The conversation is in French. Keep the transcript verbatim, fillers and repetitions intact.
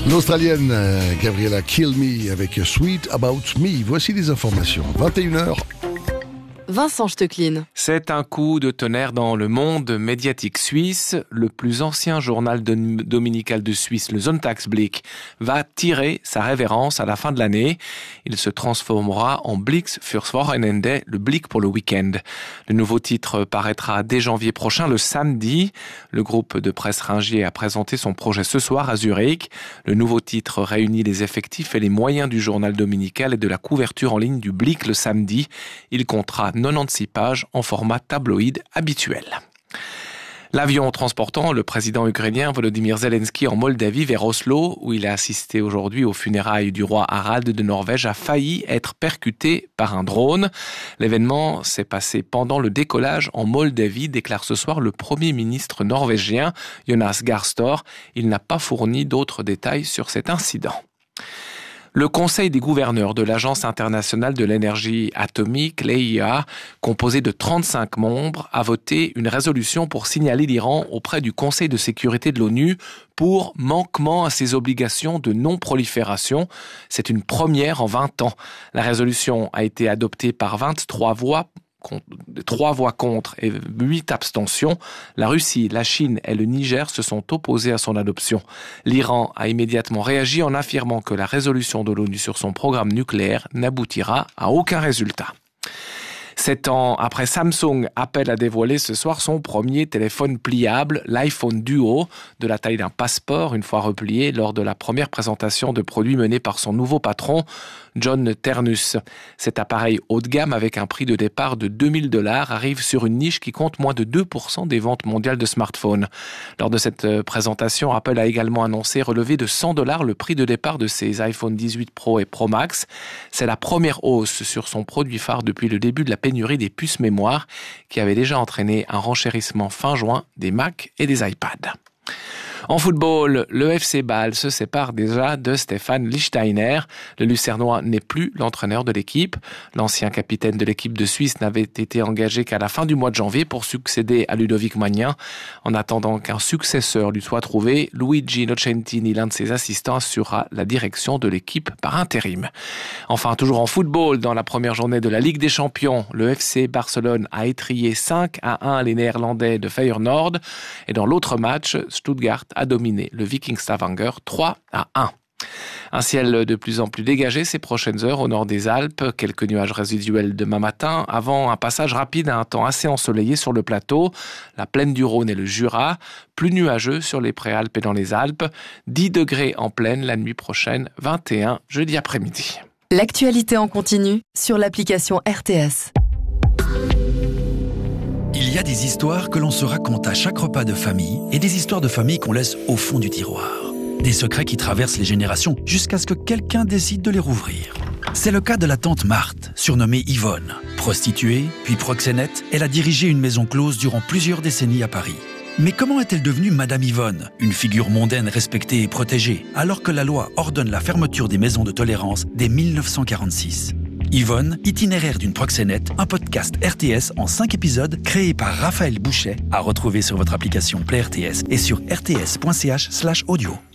L'Australienne euh, Gabriella Kilme avec Sweet About Me. Voici les informations. vingt et une heures. Vincent Stecklin. C'est un coup de tonnerre dans le monde médiatique suisse. Le plus ancien journal de- dominical de Suisse, le Sonntagsblick, va tirer sa révérence à la fin de l'année. Il se transformera en Blicks fürs Wochenende, le Blick pour le week-end. Le nouveau titre paraîtra dès janvier prochain, le samedi. Le groupe de presse Ringier a présenté son projet ce soir à Zurich. Le nouveau titre réunit les effectifs et les moyens du journal dominical et de la couverture en ligne du Blick le samedi. Il comptera quatre-vingt-seize pages en format tabloïd habituel. L'avion transportant le président ukrainien Volodymyr Zelensky en Moldavie vers Oslo, où il a assisté aujourd'hui aux funérailles du roi Harald de Norvège, a failli être percuté par un drone. L'événement s'est passé pendant le décollage en Moldavie, déclare ce soir le Premier ministre norvégien Jonas Gahr Støre. Il n'a pas fourni d'autres détails sur cet incident. Le Conseil des gouverneurs de l'Agence internationale de l'énergie atomique, l'A I A, composé de trente-cinq membres, a voté une résolution pour signaler l'Iran auprès du Conseil de sécurité de l'ONU pour manquement à ses obligations de non-prolifération. C'est une première en vingt ans. La résolution a été adoptée par vingt-trois voix Trois voix contre et huit abstentions. La Russie, la Chine et le Niger se sont opposés à son adoption. L'Iran a immédiatement réagi en affirmant que la résolution de l'ONU sur son programme nucléaire n'aboutira à aucun résultat. Sept ans après, Samsung appelle à dévoiler ce soir son premier téléphone pliable, l'iPhone Duo, de la taille d'un passeport, une fois replié lors de la première présentation de produits menée par son nouveau patron, John Ternus. Cet appareil haut de gamme avec un prix de départ de deux mille dollars arrive sur une niche qui compte moins de deux pour cent des ventes mondiales de smartphones. Lors de cette présentation, Apple a également annoncé relever de cent dollars le prix de départ de ses iPhone dix-huit Pro et Pro Max. C'est la première hausse sur son produit phare depuis le début de la pénurie des puces mémoire qui avait déjà entraîné un renchérissement fin juin des Mac et des iPads. En football, le F C Bâle se sépare déjà de Stéphane Lichtsteiner. Le Lucernois n'est plus l'entraîneur de l'équipe. L'ancien capitaine de l'équipe de Suisse n'avait été engagé qu'à la fin du mois de janvier pour succéder à Ludovic Magnin. En attendant qu'un successeur lui soit trouvé, Luigi Nocentini, l'un de ses assistants, assurera la direction de l'équipe par intérim. Enfin, toujours en football, dans la première journée de la Ligue des Champions, le F C Barcelone a étrillé cinq à un les Néerlandais de Feyenoord. Et dans l'autre match, Stuttgart a dominé le Viking Stavanger trois à un. Un ciel de plus en plus dégagé ces prochaines heures au nord des Alpes. Quelques nuages résiduels demain matin avant un passage rapide à un temps assez ensoleillé sur le plateau. La plaine du Rhône et le Jura. Plus nuageux sur les Préalpes et dans les Alpes. dix degrés en plaine la nuit prochaine, vingt et un jeudi après-midi. L'actualité en continu sur l'application R T S. Il y a des histoires que l'on se raconte à chaque repas de famille et des histoires de famille qu'on laisse au fond du tiroir. Des secrets qui traversent les générations jusqu'à ce que quelqu'un décide de les rouvrir. C'est le cas de la tante Marthe, surnommée Yvonne. Prostituée, puis proxénète, elle a dirigé une maison close durant plusieurs décennies à Paris. Mais comment est-elle devenue Madame Yvonne, une figure mondaine respectée et protégée, alors que la loi ordonne la fermeture des maisons de tolérance dès mille neuf cent quarante-six ? Yvonne, itinéraire d'une proxénète, un podcast R T S en cinq épisodes créé par Raphaël Bouchet, à retrouver sur votre application Play R T S et sur r t s point c h slash audio.